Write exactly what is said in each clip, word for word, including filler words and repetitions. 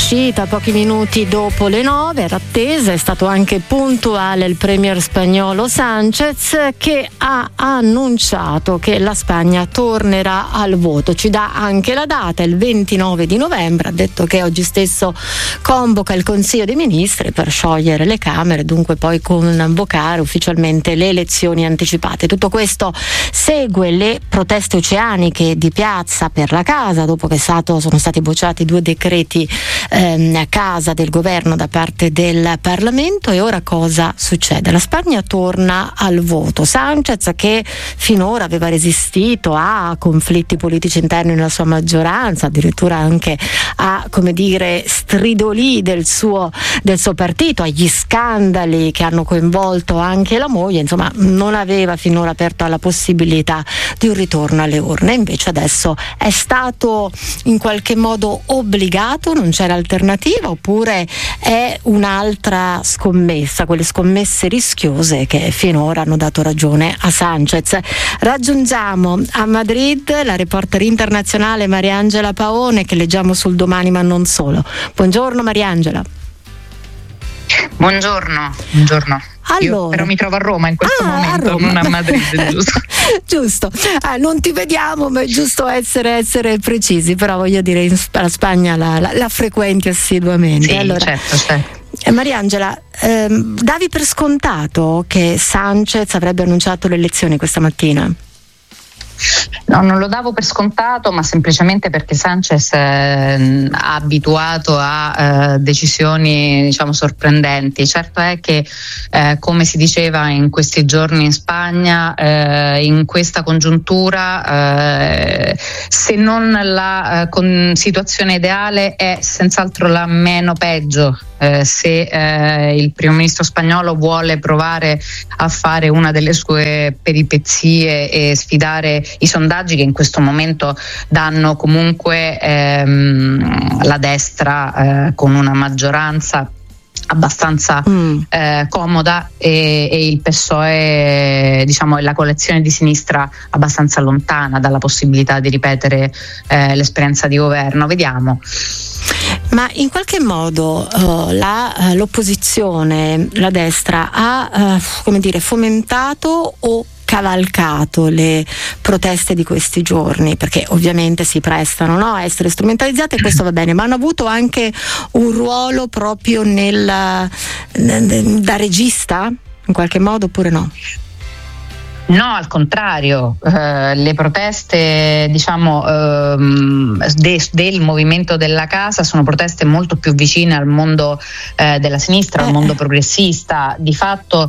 uscita pochi minuti dopo le nove, era attesa, è stato anche puntuale il premier spagnolo Sánchez, che ha annunciato che la Spagna tornerà al voto. Ci dà anche la data, il ventinove di novembre, ha detto che oggi stesso convoca il Consiglio dei Ministri per sciogliere le Camere, dunque poi convocare ufficialmente le elezioni anticipate. Tutto questo segue le proteste oceaniche di piazza per la casa, dopo che è stato, sono stati bocciati due decreti ehm, a casa del governo da parte del Parlamento. E ora cosa succede? La Spagna torna al voto. Sánchez, che finora aveva resistito a conflitti politici interni nella sua maggioranza, addirittura anche a, come dire, stridoli del suo, del suo partito, agli scandali che hanno coinvolto anche la moglie, insomma non aveva finora aperto alla possibilità di un ritorno alle urne. Invece adesso è stato in qualche modo obbligato, non c'era alternativa, oppure è un'altra scommessa, quelle scommesse rischiose che finora hanno dato ragione a Sánchez. Raggiungiamo a Madrid la reporter internazionale Mariangela Paone, che leggiamo sul Domani ma non solo. Buongiorno Mariangela. Buongiorno, buongiorno. Allora. Io però mi trovo a Roma in questo ah, momento, a non a Madrid, giusto? Giusto, ah, non ti vediamo, ma è giusto essere, essere precisi, però voglio dire, in la Spagna la, la, la frequenti assiduamente. Sì, allora, certo, certo. Eh, Mariangela, ehm, davi per scontato che Sánchez avrebbe annunciato le elezioni questa mattina? No, non lo davo per scontato, ma semplicemente perché Sánchez eh, ha abituato a eh, decisioni, diciamo, sorprendenti. Certo è che, eh, come si diceva in questi giorni in Spagna, eh, in questa congiuntura, eh, se non la eh, con situazione ideale, è senz'altro la meno peggio. Eh, se eh, il primo ministro spagnolo vuole provare a fare una delle sue peripezie e sfidare i sondaggi che in questo momento danno comunque ehm, la destra eh, con una maggioranza abbastanza mm. eh, comoda e, e il P S O E, diciamo, è la coalizione di sinistra abbastanza lontana dalla possibilità di ripetere eh, l'esperienza di governo. Vediamo. Ma in qualche modo uh, la, uh, l'opposizione, la destra, ha uh, come dire, fomentato o cavalcato le proteste di questi giorni, perché ovviamente si prestano, no, a essere strumentalizzate, e questo va bene, ma hanno avuto anche un ruolo proprio nel, nel da regista in qualche modo, oppure no? No, al contrario, eh, le proteste, diciamo, ehm, de, del movimento della casa sono proteste molto più vicine al mondo eh, della sinistra, eh. al mondo progressista. Di fatto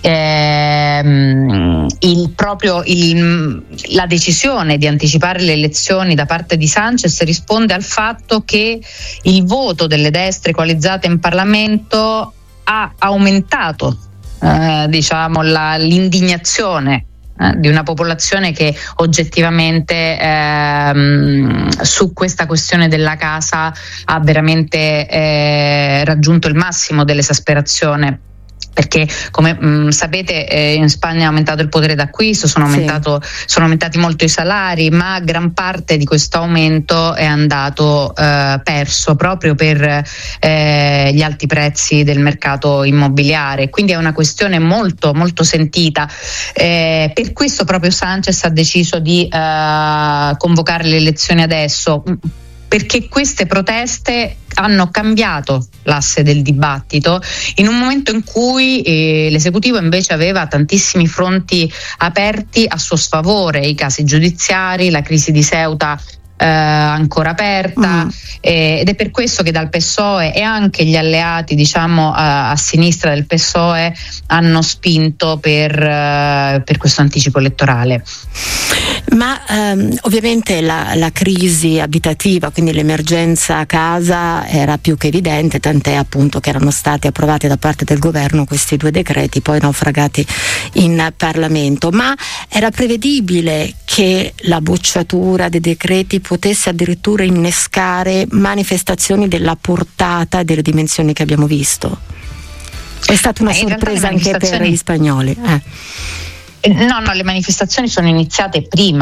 ehm, il, proprio il, la decisione di anticipare le elezioni da parte di Sánchez risponde al fatto che il voto delle destre coalizzate in Parlamento ha aumentato Eh, diciamo la, l'indignazione eh, di una popolazione che oggettivamente ehm, su questa questione della casa ha veramente eh, raggiunto il massimo dell'esasperazione. Perché, come mh, sapete, eh, in Spagna è aumentato il potere d'acquisto, sono, aumentato, sì. sono aumentati molto i salari, ma gran parte di questo aumento è andato eh, perso proprio per eh, gli alti prezzi del mercato immobiliare. Quindi è una questione molto, molto sentita. Eh, per questo proprio Sánchez ha deciso di eh, convocare le elezioni adesso, perché queste proteste hanno cambiato l'asse del dibattito in un momento in cui eh, l'esecutivo invece aveva tantissimi fronti aperti a suo sfavore, i casi giudiziari, la crisi di Ceuta eh, ancora aperta, mm. eh, ed è per questo che dal P S O E e anche gli alleati, diciamo, a, a sinistra del P S O E hanno spinto per, uh, per questo anticipo elettorale. Ma ehm, ovviamente la, la crisi abitativa, quindi l'emergenza casa, era più che evidente, tant'è appunto che erano stati approvati da parte del governo questi due decreti, poi naufragati in Parlamento. Ma era prevedibile che la bocciatura dei decreti potesse addirittura innescare manifestazioni della portata e delle dimensioni che abbiamo visto? È stata una sorpresa anche per gli spagnoli. Eh. No, no, le manifestazioni sono iniziate prima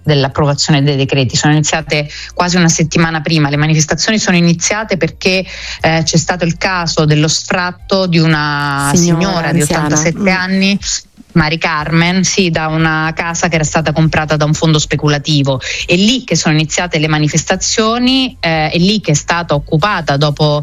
dell'approvazione dei decreti, sono iniziate quasi una settimana prima. Le manifestazioni sono iniziate perché eh, c'è stato il caso dello sfratto di una signora, signora di ottantasette mm. anni, Mari Carmen, sì, da una casa che era stata comprata da un fondo speculativo. È lì che sono iniziate le manifestazioni, eh, è lì che è stata occupata dopo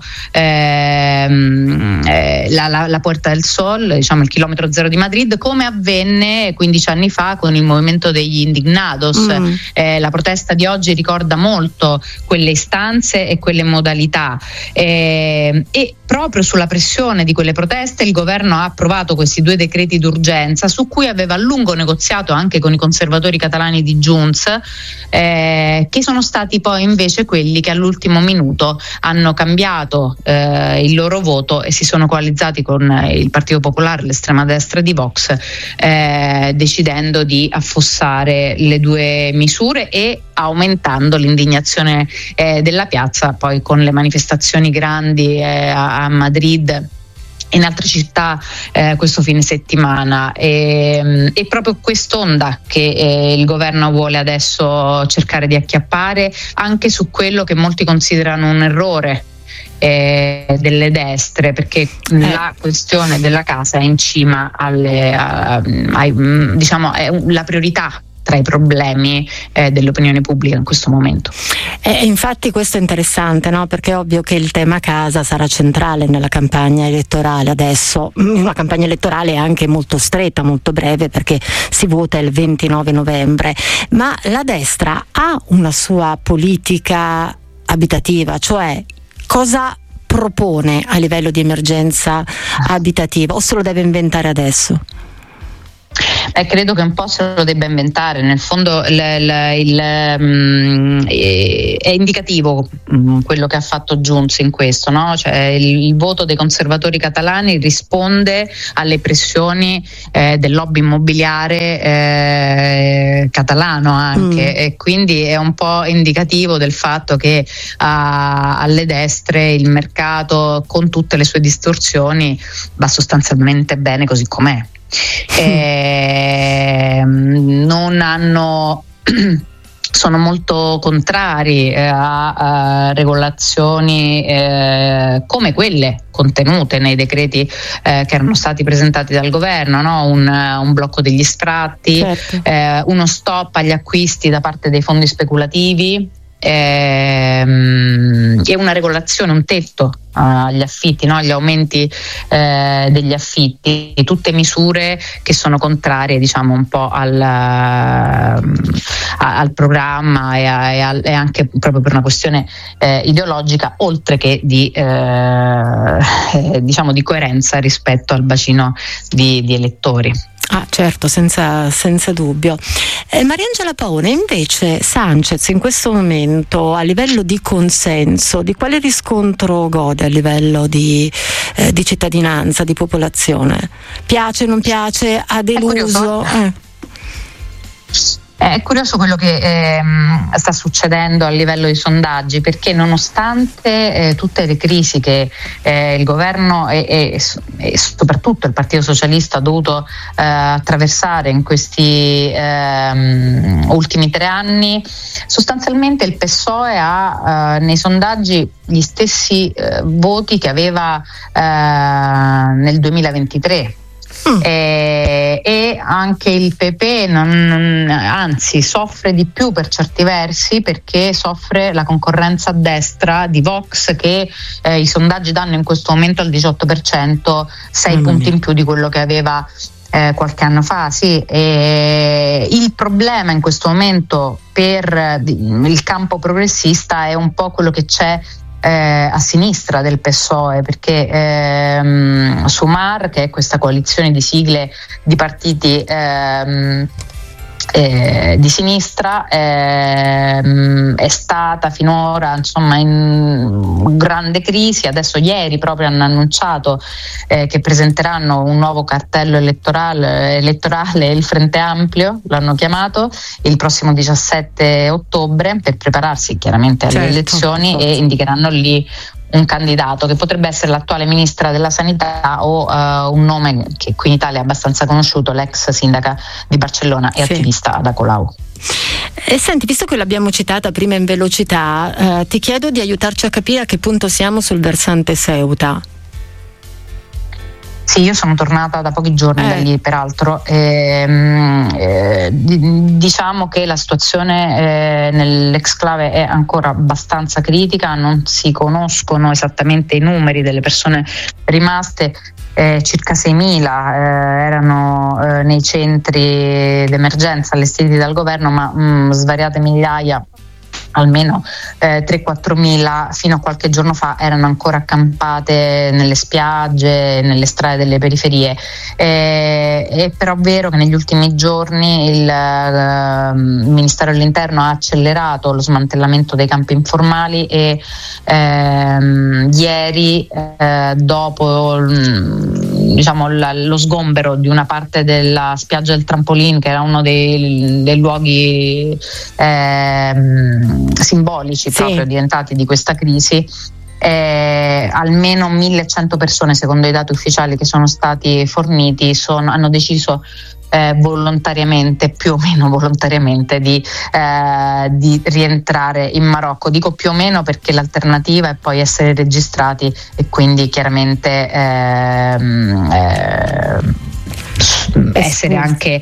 ehm, eh, la, la, la Puerta del Sol, diciamo il chilometro zero di Madrid, come avvenne quindici anni fa con il movimento degli Indignados. Mm. Eh, la protesta di oggi ricorda molto quelle istanze e quelle modalità, eh, e proprio sulla pressione di quelle proteste il governo ha approvato questi due decreti d'urgenza, su cui aveva a lungo negoziato anche con i conservatori catalani di Junts, eh, che sono stati poi invece quelli che all'ultimo minuto hanno cambiato eh, il loro voto e si sono coalizzati con il Partito Popolare, l'estrema destra di Vox, eh, decidendo di affossare le due misure e aumentando l'indignazione eh, della piazza, poi con le manifestazioni grandi eh, a, a Madrid, in altre città eh, questo fine settimana. E, è proprio quest'onda che eh, il governo vuole adesso cercare di acchiappare, anche su quello che molti considerano un errore eh, delle destre, perché eh. la questione della casa è in cima alle, a, a, ai, diciamo, è la priorità tra i problemi eh, dell'opinione pubblica in questo momento. E infatti questo è interessante, no? Perché è ovvio che il tema casa sarà centrale nella campagna elettorale adesso, una campagna elettorale anche molto stretta, molto breve, perché si vota il ventinove novembre, ma la destra ha una sua politica abitativa, cioè cosa propone a livello di emergenza abitativa, o se lo deve inventare adesso? Eh, credo che un po' se lo debba inventare. Nel fondo il, il, il, um, è indicativo um, quello che ha fatto Junts in questo, no? Cioè, il, il voto dei conservatori catalani risponde alle pressioni eh, del lobby immobiliare eh, catalano anche, mm. e quindi è un po' indicativo del fatto che a, alle destre il mercato, con tutte le sue distorsioni, va sostanzialmente bene così com'è. Eh, non hanno sono molto contrari eh, a, a regolazioni eh, come quelle contenute nei decreti eh, che erano stati presentati dal governo, no? un, un blocco degli sfratti, certo. eh, uno stop agli acquisti da parte dei fondi speculativi, ehm, e una regolazione, un tetto agli affitti, no? Agli aumenti eh, degli affitti, tutte misure che sono contrarie, diciamo, un po' al, a, al programma e, a, e, a, e anche proprio per una questione eh, ideologica, oltre che di eh, diciamo di coerenza rispetto al bacino di, di elettori. Ah, certo, senza, senza dubbio. Eh, Mariangela Paone, invece Sanchez in questo momento a livello di consenso, di quale riscontro gode a livello di, eh, di cittadinanza, di popolazione? Piace, non piace, ha deluso? Eh. È curioso quello che ehm, sta succedendo a livello di sondaggi, perché nonostante eh, tutte le crisi che eh, il governo e, e, e soprattutto il Partito Socialista ha dovuto eh, attraversare in questi ehm, ultimi tre anni, sostanzialmente il P S O E ha eh, nei sondaggi gli stessi eh, voti che aveva eh, nel duemilaventitré. Mm. Eh, e anche il P P non, non, anzi soffre di più per certi versi, perché soffre la concorrenza a destra di Vox, che eh, i sondaggi danno in questo momento al diciotto per cento, sei mm. punti in più di quello che aveva eh, qualche anno fa. Sì. E il problema in questo momento per il campo progressista è un po' quello che c'è Eh, a sinistra del P S O E, perché ehm, Sumar, che è questa coalizione di sigle di partiti ehm, eh, di sinistra, ehm, è stata finora, insomma, in grande crisi. Adesso ieri proprio hanno annunciato eh, che presenteranno un nuovo cartello elettorale, elettorale il Frente Ampio l'hanno chiamato, il prossimo diciassette ottobre, per prepararsi chiaramente alle certo, elezioni, certo. E indicheranno lì un candidato che potrebbe essere l'attuale ministra della sanità o uh, un nome che qui in Italia è abbastanza conosciuto, l'ex sindaca di Barcellona e sì. attivista Ada Colau. E senti, visto che l'abbiamo citata prima in velocità, eh, ti chiedo di aiutarci a capire a che punto siamo sul versante Ceuta. Sì, io sono tornata da pochi giorni eh. da lì, peraltro. E, eh, diciamo che la situazione eh, nell'exclave è ancora abbastanza critica, non si conoscono esattamente i numeri delle persone rimaste. Eh, circa seimila eh, erano eh, nei centri d'emergenza allestiti dal governo, ma mh, svariate migliaia, almeno eh, tre quattro mila fino a qualche giorno fa erano ancora accampate nelle spiagge, nelle strade delle periferie. Eh, è però vero che negli ultimi giorni il, eh, il Ministero dell'Interno ha accelerato lo smantellamento dei campi informali e ehm, ieri eh, dopo diciamo l- lo sgombero di una parte della spiaggia del Trampolin, che era uno dei, dei luoghi ehm, simbolici sì. proprio diventati di questa crisi, eh, almeno millecento persone, secondo i dati ufficiali che sono stati forniti, sono, hanno deciso eh, volontariamente, più o meno volontariamente, di, eh, di rientrare in Marocco. Dico più o meno perché l'alternativa è poi essere registrati e quindi chiaramente ehm, eh, essere anche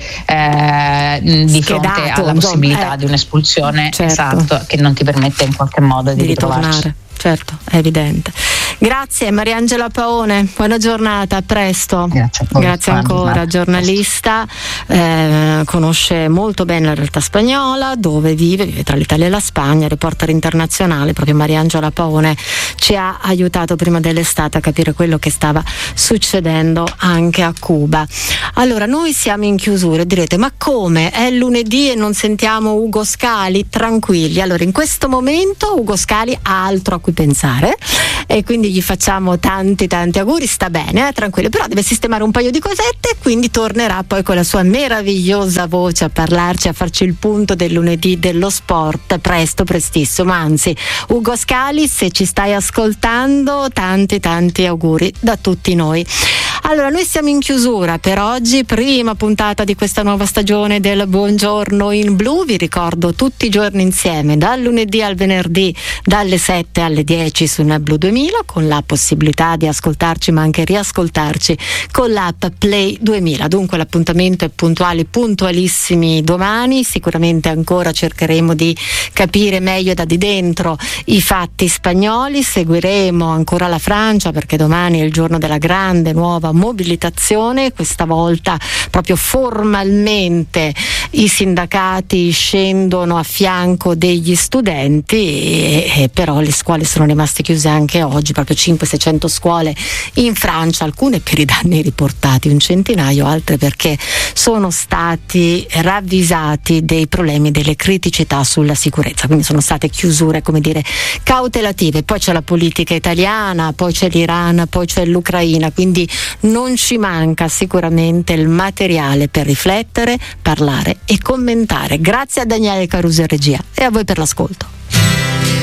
eh, di Schedato, fronte alla possibilità eh, di un'espulsione, certo. esatto, che non ti permette in qualche modo di, di ritrovarci. ritornare. Certo, è evidente. Grazie Mariangela Paone, buona giornata, a presto. Grazie, a Grazie ancora, giornalista, eh, conosce molto bene la realtà spagnola, dove vive, vive tra l'Italia e la Spagna, reporter internazionale. Proprio Mariangela Paone ci ha aiutato prima dell'estate a capire quello che stava succedendo anche a Cuba. Allora, noi siamo in chiusura e direte: ma come? È lunedì e non sentiamo Ugo Scali? Tranquilli, allora in questo momento Ugo Scali ha altro a cui pensare e quindi gli facciamo tanti tanti auguri, sta bene, eh, tranquillo, però deve sistemare un paio di cosette e quindi tornerà poi con la sua meravigliosa voce a parlarci, a farci il punto del lunedì dello sport presto, prestissimo. Anzi, Ugo Scali, se ci stai ascoltando, tanti tanti auguri da tutti noi. Allora, noi siamo in chiusura per oggi, prima puntata di questa nuova stagione del Buongiorno in Blu. Vi ricordo tutti i giorni insieme, dal lunedì al venerdì, dalle sette alle dieci su NetBlue duemila, con la possibilità di ascoltarci ma anche riascoltarci con l'app Play duemila. Dunque l'appuntamento è puntuale, puntualissimi domani. Sicuramente ancora cercheremo di capire meglio da di dentro i fatti spagnoli, seguiremo ancora la Francia perché domani è il giorno della grande nuova mobilitazione, questa volta proprio formalmente i sindacati scendono a fianco degli studenti e, e però le scuole sono rimaste chiuse anche oggi, proprio cinquecento seicento scuole in Francia, alcune per i danni riportati, un centinaio, altre perché sono stati ravvisati dei problemi, delle criticità sulla sicurezza, quindi sono state chiusure, come dire, cautelative. Poi c'è la politica italiana, poi c'è l'Iran, poi c'è l'Ucraina, quindi non ci manca sicuramente il materiale per riflettere, parlare e commentare. Grazie a Daniele Caruso in regia e a voi per l'ascolto.